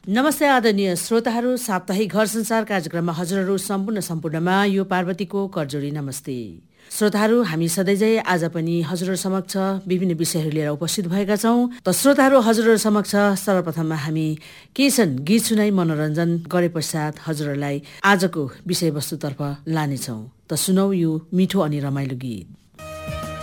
नमस्ते आदरणीय श्रोताहरू, साप्ताहिक घर संसार कार्यक्रममा हजुरहरू सम्पूर्णमा यो पार्वतीको करजोडी नमस्ते। श्रोताहरू, हामी सधैँझै आज पनि हजुरहरू समक्ष विभिन्न विषयहरू लिएर उपस्थित भएका छौँ। त श्रोताहरू, हजुरहरू समक्ष सर्वप्रथममा हामी के छन् गीत सुनाई मनोरञ्जन गरे पश्चात हजुरहरूलाई आजको विषयवस्तुतर्फ लानेछौँ। त सुनौ यो मिठो अनि रमाइलो गीत।